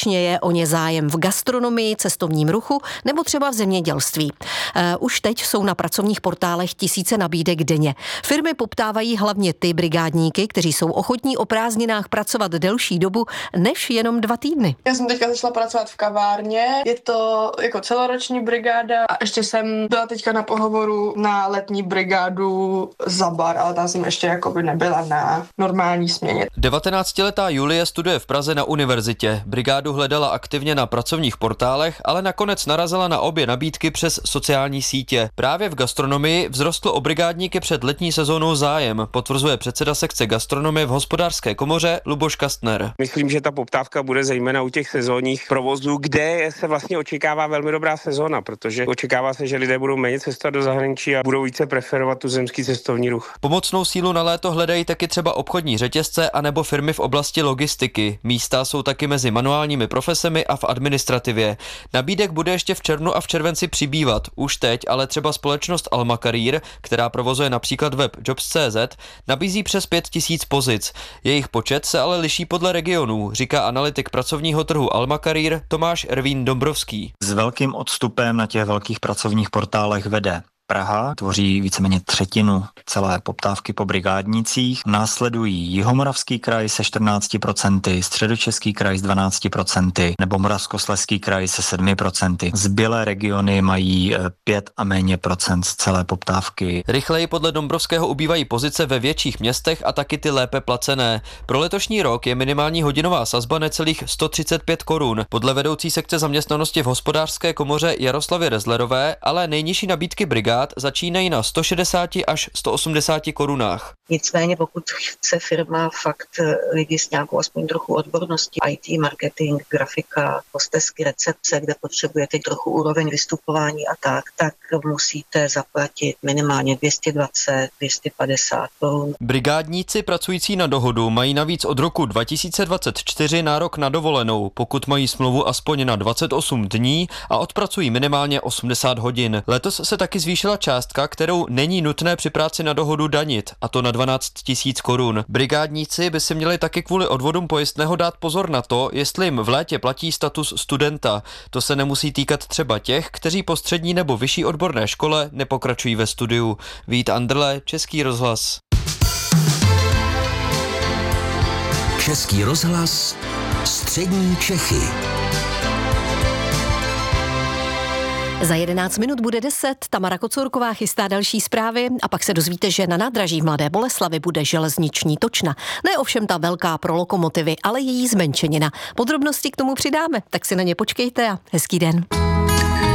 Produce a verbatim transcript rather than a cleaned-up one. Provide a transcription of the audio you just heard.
Skutečně je o ně zájem v gastronomii, cestovním ruchu nebo třeba v zemědělství. Uh, už teď jsou na pracovních portálech tisíce nabídek denně. Firmy poptávají hlavně ty brigádníky, kteří jsou ochotní o prázdninách pracovat delší dobu než jenom dva týdny. Já jsem teďka začala pracovat v kavárně, je to jako celoroční brigáda a ještě jsem byla teďka na pohovoru na letní brigádu za bar, ale tam jsem ještě jakoby nebyla na normální směně. devatenáctiletá Julie studuje v Praze na univerzitě. Brigádu hledala aktivně na pracovních portálech, ale nakonec narazila na obě nabídky přes sociální sítě. Právě v gastronomii vzrostl o brigádníky před letní sezónou zájem, potvrzuje předseda sekce gastronomie v Hospodářské komoře Luboš Kastner. Myslím, že ta poptávka bude zejména u těch sezónních provozů, kde se vlastně očekává velmi dobrá sezóna, protože očekává se, že lidé budou méně cestovat do zahraničí a budou více preferovat tu zemský cestovní ruch. Pomocnou sílu na léto hledají taky třeba obchodní řetězce anebo firmy v oblasti logistiky. Místa jsou taky mezi manuálními profesemi a v administrativě. Nabídek bude ještě v červnu a v červenci přibývat. Už teď ale třeba společnost Alma Career, která provozuje například web jobs tečka cé zet, nabízí přes pět tisíc pozic. Jejich počet se ale liší podle regionů, říká analytik pracovního trhu Alma Career Tomáš Ervín Dombrovský. S velkým odstupem na těch velkých pracovních portálech vede Praha, tvoří víceméně třetinu celé poptávky po brigádnících. Následují Jihomoravský kraj se čtrnácti procenty, Středočeský kraj s dvanácti procenty nebo Moravskoslezský kraj se sedmi procenty. Zbylé regiony mají pět a méně procent z celé poptávky. Rychleji podle Dombrovského ubývají pozice ve větších městech a taky ty lépe placené. Pro letošní rok je minimální hodinová sazba necelých sto třicet pět korun. Podle vedoucí sekce zaměstnanosti v Hospodářské komoře Jaroslavy Rezlerové, ale nejnižší nabídky brigád začínají na sto šedesát až sto osmdesát korunách. Nicméně pokud chce firma fakt lidi s nějakou aspoň trochu odborností, í té, marketing, grafika, hostesky, recepce, kde potřebujete trochu úroveň vystupování a tak, tak musíte zaplatit minimálně dvě stě dvacet, dvě stě padesát korun. Brigádníci pracující na dohodu mají navíc od roku dva tisíce dvacet čtyři nárok na dovolenou, pokud mají smlouvu aspoň na dvacet osm dní a odpracují minimálně osmdesát hodin. Letos se taky zvýšila částka, kterou není nutné při práci na dohodu danit, a to na dvanáct tisíc korun. Brigádníci by si měli taky kvůli odvodům pojistného dát pozor na to, jestli jim v létě platí status studenta. To se nemusí týkat třeba těch, kteří po střední nebo vyšší odborné škole nepokračují ve studiu. Vít Andrle, Český rozhlas. Český rozhlas, střední Čechy. Za jedenáct minut bude deset, Tamara Kocůrková chystá další zprávy a pak se dozvíte, že na nádraží v Mladé Boleslavi bude železniční točna. Ne ovšem ta velká pro lokomotivy, ale její zmenšenina. Podrobnosti k tomu přidáme, tak si na ně počkejte a hezký den.